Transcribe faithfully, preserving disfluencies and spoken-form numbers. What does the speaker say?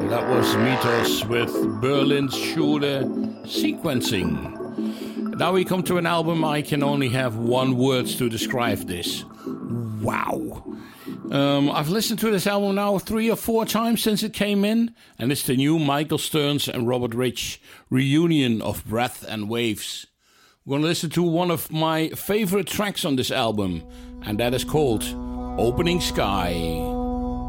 That was Mythos with Berlin's Schule Sequencing. Now we come to an album I can only have one word to describe this. Wow. Um, I've listened to this album now three or four times since it came in, and it's the new Michael Stearns and Robert Rich reunion of Breath and Waves. We're going to listen to one of my favorite tracks on this album, and that is called Opening Sky.